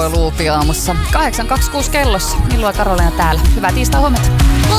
ja Luupi aamussa. 8.26 kellossa. Milloin Karoliina täällä. Hyvää tiistai huomenta.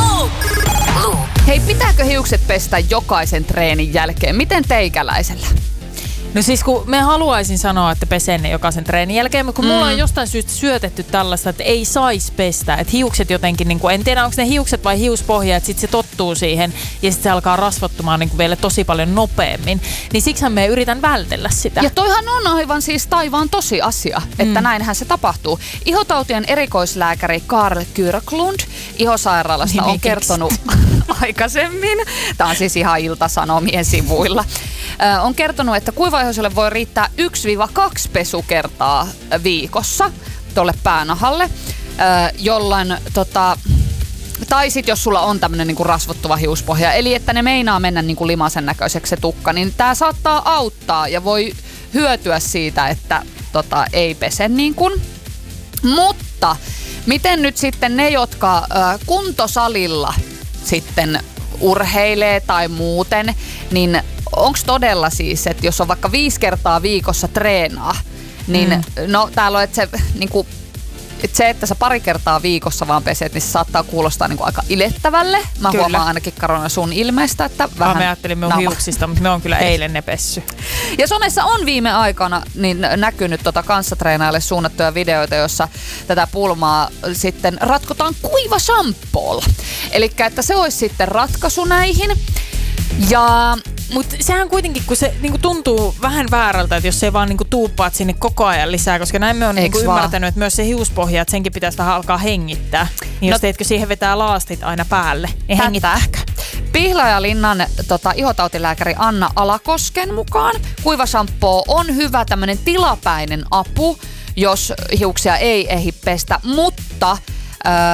Hei, pitääkö hiukset pestä jokaisen treenin jälkeen? Miten teikäläisellä? No siis kun me haluaisin sanoa, että pesen ne jokaisen treenin jälkeen, mutta kun mulla on jostain syystä syötetty tällaista, että ei saisi pestä, että hiukset jotenkin, niin kuin, en tiedä onko ne hiukset vai hiuspohja, että sitten se tottuu siihen ja sitten se alkaa rasvattumaan niin kuin vielä tosi paljon nopeammin, niin siksihän me yritän vältellä sitä. Ja toihan on aivan siis taivaan tosi asia, että näinhän se tapahtuu. Ihotautien erikoislääkäri Karl Kyrklund Ihosairaalasta on kertonut aikaisemmin, tämä on siis ihan Ilta-Sanomien sivuilla, on kertonut, että kuivaihoiselle voi riittää 1-2 pesukertaa viikossa tuolle päänahalle, jolloin tai sitten jos sulla on tämmöinen niinku rasvottuva hiuspohja, eli että ne meinaa mennä niinku limasen näköiseksi se tukka, niin tää saattaa auttaa ja voi hyötyä siitä, että ei pese niin kuin. Mutta miten nyt sitten ne, jotka kuntosalilla sitten urheilee tai muuten, niin onko todella siis, että jos on vaikka 5 kertaa viikossa treenaa, niin no täällä on, että se niinku, että sä pari kertaa viikossa vaan peset, niin se saattaa kuulostaa niinku aika ilettävälle. Mä Kyllä. huomaan ainakin Karoliina sun ilmeistä, että vähän Mä ajattelin mun hiuksista, mutta me on kyllä eilen ne pessy. Ja somessa on viime aikana niin näkynyt kanssatreenaajille suunnattuja videoita, jossa tätä pulmaa sitten ratkotaan kuiva shampoolla. Elikkä että se olisi sitten ratkaisu näihin. Ja mutta sehän kuitenkin, kun se niinku tuntuu vähän väärältä, että jos se vaan niinku tuuppaat sinne koko ajan lisää, koska näin me on niinku ymmärtänyt, että myös se hiuspohja, että senkin pitäisi vähän alkaa hengittää. Niin jos teitkö siihen vetää laastit aina päälle, niin hengittääkö? Pihlajalinnan ihotautilääkäri Anna Alakosken mukaan kuiva shampoo on hyvä tämmöinen tilapäinen apu, jos hiuksia ei ehdi pestä, mutta